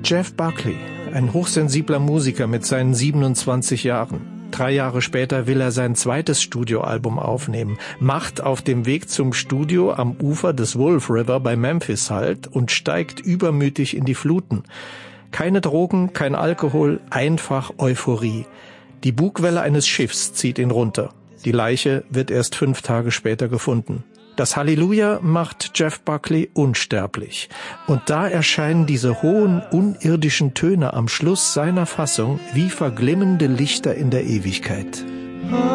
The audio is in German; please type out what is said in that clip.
Jeff Buckley, ein hochsensibler Musiker mit seinen 27 Jahren. 3 Jahre später will er sein zweites Studioalbum aufnehmen, macht auf dem Weg zum Studio am Ufer des Wolf River bei Memphis Halt und steigt übermütig in die Fluten. Keine Drogen, kein Alkohol, einfach Euphorie. Die Bugwelle eines Schiffs zieht ihn runter. Die Leiche wird erst 5 Tage später gefunden. Das Halleluja macht Jeff Buckley unsterblich. Und da erscheinen diese hohen, unirdischen Töne am Schluss seiner Fassung wie verglimmende Lichter in der Ewigkeit.